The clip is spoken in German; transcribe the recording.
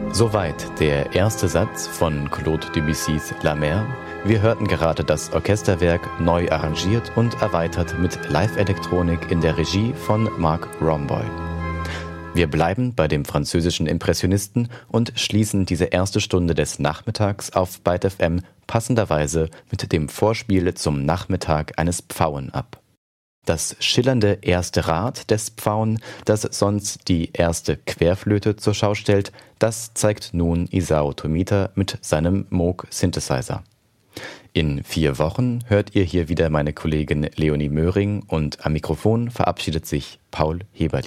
Soweit der erste Satz von Claude Debussys La Mer. Wir hörten gerade das Orchesterwerk neu arrangiert und erweitert mit Live-Elektronik in der Regie von Mark Romboy. Wir bleiben bei dem französischen Impressionisten und schließen diese erste Stunde des Nachmittags auf Byte FM passenderweise mit dem Vorspiel zum Nachmittag eines Pfauen ab. Das schillernde erste Rad des Pfauen, das sonst die erste Querflöte zur Schau stellt, das zeigt nun Isao Tomita mit seinem Moog Synthesizer. In 4 Wochen hört ihr hier wieder meine Kollegin Leonie Möhring und am Mikrofon verabschiedet sich Paul Heberli.